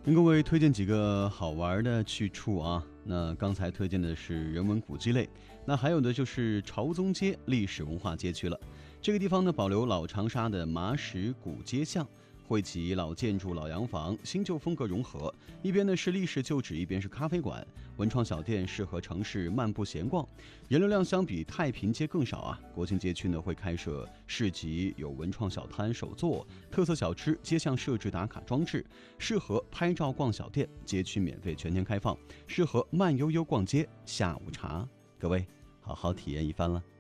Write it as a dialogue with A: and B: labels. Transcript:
A: 跟各位推荐几个好玩的去处啊。那刚才推荐的是人文古迹类，那还有的就是朝宗街历史文化街区了。这个地方呢，保留老长沙的麻石古街巷，汇集老建筑、老洋房、新旧风格融合。一边呢是历史旧址，一边是咖啡馆，文创小店适合城市漫步闲逛。人流量相比太平街更少啊。国庆街区呢会开设市集，有文创小摊、手作、特色小吃，街巷设置打卡装置，适合拍照逛小店。街区免费全天开放，适合慢悠悠逛街、下午茶。各位好好体验一番了。